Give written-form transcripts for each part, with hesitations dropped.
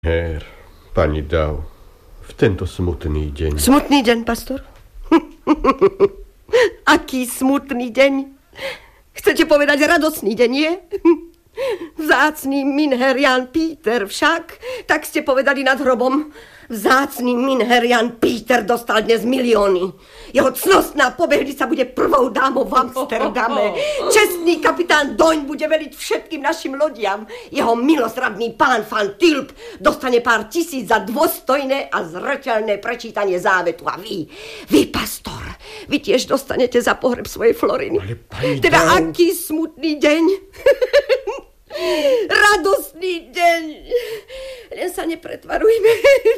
Her, pani Dau, v tento smutný deň. Smutný deň, pastor? Aký smutný deň? Chcete povedať radosný deň, nie? Vzácný minher Jan Píter však, tak ste povedali nad hrobom. Vzácný minher Jan Píter dostal dnes milióny. Jeho cnostná pobehlica bude prvou dámou v Amsterdame. Čestný kapitán Doň bude veliť všetkým našim lodiam. Jeho milosrdný pán Van Tilp dostane pár tisíc za dôstojné a zreteľné prečítanie závetu. A vy, pastor, vy tiež dostanete za pohreb svojej Floriny. Teda aký smutný deň. Radostný deň. Len sa nepretvarujme.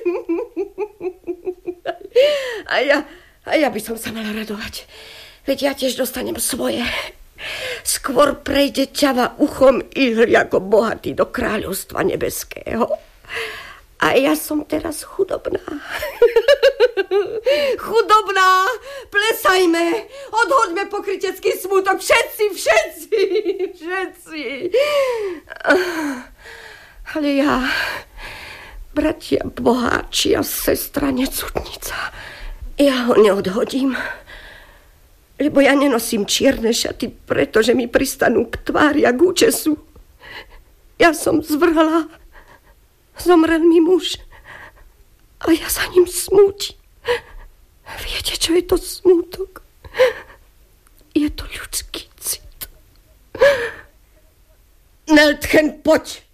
A ja by som sa mala radovať. Veď ja tiež dostanem svoje. Skôr prejde ťava uchom ihly ako bohatý do kráľovstva nebeského. A ja som teraz chudobná. Chudobná, plesajme, odhoďme pokrytecký smútok, všetci. Ale ja, bratia boháči a sestra necudnica, ja ho neodhodím, lebo ja nenosím čierne šaty, pretože mi pristanú k tvári a k účesu. Ja som zvrhla, zomrel mi muž a ja za ním smútim. Viete, čo je to smútok? Je to ľudský cit. Neltchen, poď!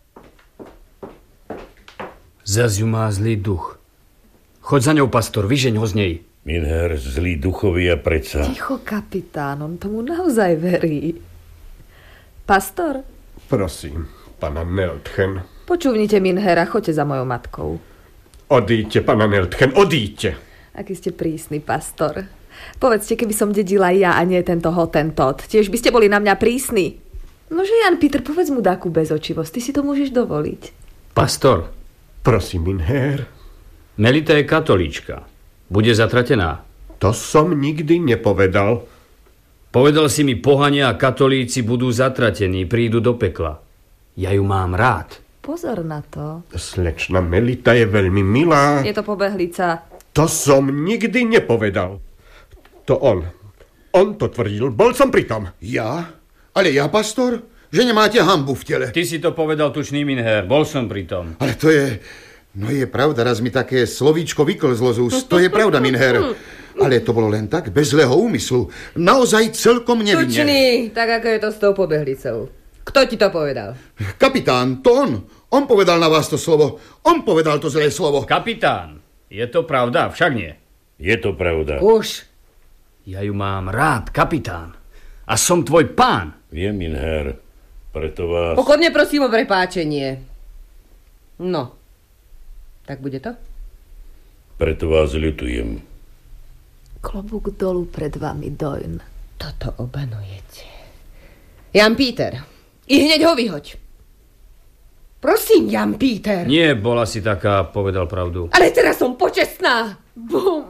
Zas ju má zlý duch. Choď za ňou, pastor, vyžeň ho z nej. Minher, zlí duchovia predsa. Ticho, kapitán, on tomu naozaj verí. Pastor? Prosím, pana Neltchen. Počúvnite, Minhera, choďte za mojou matkou. Odíďte, pana Neltchen, odíďte. Aký ste prísny, pastor. Povedzte, keby som dedila ja a nie tento Hottentot, tiež by ste boli na mňa prísni. Nože, Jan Píter, povedz mu dáku bezočivosť, ty si to môžeš dovoliť. Pastor. Prosím, Minher. Melita je katolíčka. Bude zatratená. To som nikdy nepovedal. Povedal si mi, pohania a katolíci budú zatratení, prídu do pekla. Ja ju mám rád. Pozor na to. Slečna Melita je veľmi milá. Je to pobehlica. To som nikdy nepovedal. To on. On to tvrdil. Bol som pri tom. Ja? Ale ja, pastor? Že nemáte hanbu v tele. Ty si to povedal, tučný Minher. Bol som pri tom. Ale to je... No je pravda, raz mi také slovíčko vyklzlo z úst. To je pravda, Minher. Ale to bolo len tak, bez zlého úmyslu. Naozaj celkom nevinne. Tučný, tak ako je to s tou pobehlicou. Kto ti to povedal? Kapitán, to on. On povedal na vás to slovo. On povedal to zlé slovo. Kapitán, je to pravda? Však nie. Je to pravda. Už. Ja ju mám rád, kapitán. A som tvoj pán. Viem, Minher. Preto vás... Pokorne prosím o prepáčenie. No. Tak bude to? Preto vás ľutujem. Klobúk dolu pred vami, Doň. Toto obanujete. Jan Píter, i hneď ho vyhoď. Prosím, Jan Píter. Nie, bola si taká, povedal pravdu. Ale teraz som počestná. Bum.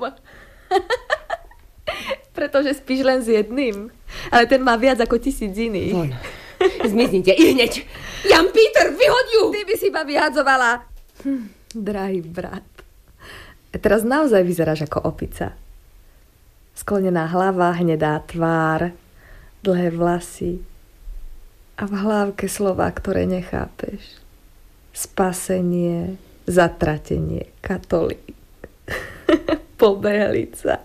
Pretože spíš len s jedným. Ale ten má viac ako 1000 iných. Von. Zmiznite, i hneď. Jan Píter, vyhoď ju. Ty by si ma vyhadzovala. Drahý brat. Teraz naozaj vyzeráš ako opica. Sklonená hlava, hnedá tvár, dlhé vlasy a v hlávke slová, ktoré nechápeš. Spasenie, zatratenie, katolík, pobehlica.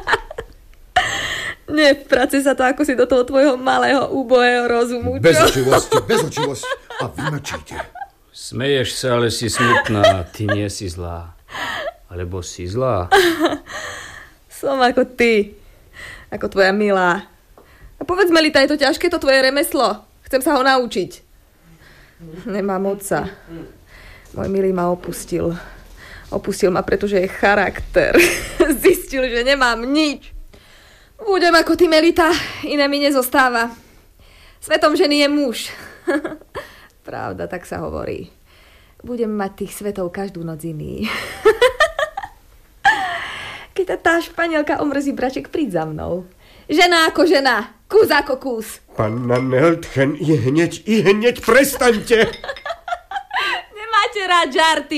Nevpraci sa to ako si do toho tvojho malého, úbohého rozumu. Bezočivosť a vymlčíte. Smeješ sa, ale si smutná. Ty nie si zlá. Alebo si zlá? Som ako ty. Ako tvoja milá. A povedz, Melita, je to ťažké, to tvoje remeslo. Chcem sa ho naučiť. Nemám otca. Môj milý ma opustil. Opustil ma, pretože je charakter. Zistil, že nemám nič. Budem ako ty, Melita. Iné mi nezostáva. Svetom ženy je muž. Pravda, tak sa hovorí. Budem mať tých svetov každú noc iný. Keď tá španielka omrzí, braček, príď za mnou. Žena ako žena, kus ako kus. Panna Neltchen, i hneď, prestaňte. Nemáte máte rád žarty.